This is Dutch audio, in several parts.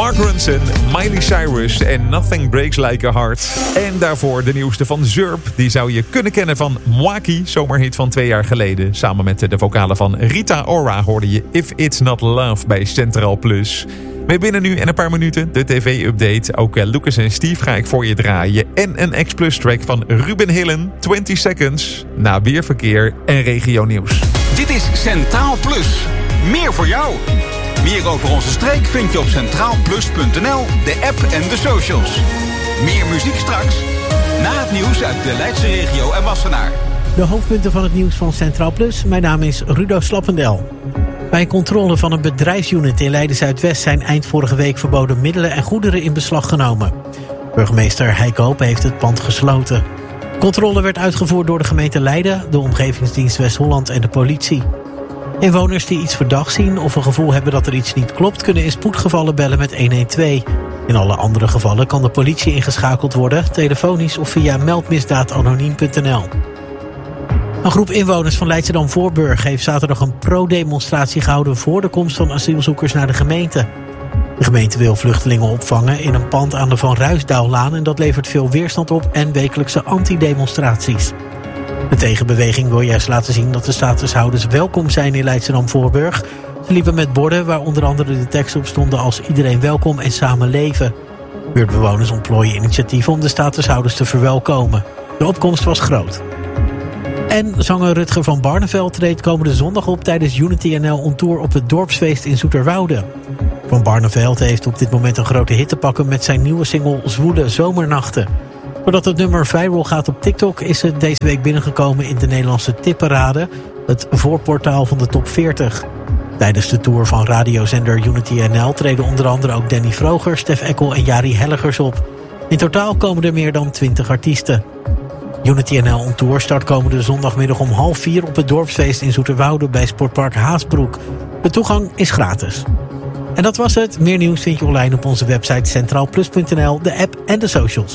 Mark Ronson, Miley Cyrus en Nothing Breaks Like a Heart. En daarvoor de nieuwste van Zurb. Die zou je kunnen kennen van Mwaki, zomerhit van 2 jaar geleden. Samen met de vocalen van Rita Ora hoorde je If It's Not Love bij Centraal Plus. Mee binnen nu en een paar minuten de tv-update. Ook Lucas en Steve ga ik voor je draaien. En een X-Plus-track van Ruben Hillen, 20 Seconds. Na weerverkeer en regionieuws. Dit is Centraal Plus. Meer voor jou. Meer over onze streek vind je op centraalplus.nl, de app en de socials. Meer muziek straks. Na het nieuws uit de Leidse regio en Wassenaar. De hoofdpunten van het nieuws van Centraal Plus. Mijn naam is Rudo Slappendel. Bij controle van een bedrijfsunit in Leiden-Zuidwest zijn eind vorige week verboden middelen en goederen in beslag genomen. Burgemeester Heike Hoop heeft het pand gesloten. Controle werd uitgevoerd door de gemeente Leiden, de Omgevingsdienst West-Holland en de politie. Inwoners die iets verdacht zien of een gevoel hebben dat er iets niet klopt, kunnen in spoedgevallen bellen met 112. In alle andere gevallen kan de politie ingeschakeld worden, telefonisch of via meldmisdaadanoniem.nl. Een groep inwoners van Leidschendam-Voorburg heeft zaterdag een pro-demonstratie gehouden voor de komst van asielzoekers naar de gemeente. De gemeente wil vluchtelingen opvangen in een pand aan de Van Ruisdaallaan en dat levert veel weerstand op en wekelijkse antidemonstraties. De tegenbeweging wil juist laten zien dat de statushouders welkom zijn in Leidschendam-Voorburg. Ze liepen met borden waar onder andere de teksten op stonden als iedereen welkom en samen leven. Buurtbewoners ontplooien initiatieven om de statushouders te verwelkomen. De opkomst was groot. En zanger Rutger van Barneveld treedt komende zondag op tijdens Unity NL On Tour op het dorpsfeest in Zoeterwoude. Van Barneveld heeft op dit moment een grote hit te pakken met zijn nieuwe single Zwoele Zomernachten. Doordat het nummer viral gaat op TikTok is het deze week binnengekomen in de Nederlandse tipparade, het voorportaal van de top 40. Tijdens de tour van radiozender Unity NL treden onder andere ook Danny Vroger, Stef Eckel en Jari Hellegers op. In totaal komen er meer dan 20 artiesten. Unity NL On Tour start komende zondagmiddag om 3:30 op het dorpsfeest in Zoeterwoude bij Sportpark Haasbroek. De toegang is gratis. En dat was het. Meer nieuws vind je online op onze website centraalplus.nl, de app en de socials.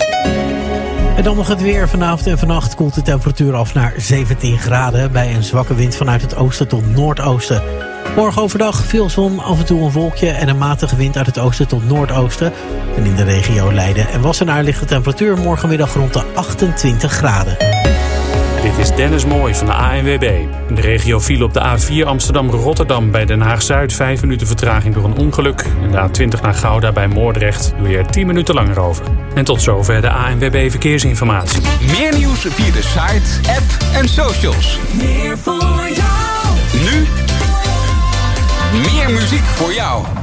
En dan nog het weer. Vanavond en vannacht koelt de temperatuur af naar 17 graden... bij een zwakke wind vanuit het oosten tot noordoosten. Morgen overdag veel zon, af en toe een wolkje... en een matige wind uit het oosten tot noordoosten. En in de regio Leiden en Wassenaar ligt de temperatuur morgenmiddag rond de 28 graden. Dit is Dennis Mooij van de ANWB. In de regio viel op de A4 Amsterdam-Rotterdam bij Den Haag-Zuid 5 minuten vertraging door een ongeluk. En de A20 naar Gouda bij Moordrecht doe je er 10 minuten langer over. En tot zover de ANWB Verkeersinformatie. Meer nieuws via de site, app en socials. Meer voor jou. Nu meer muziek voor jou.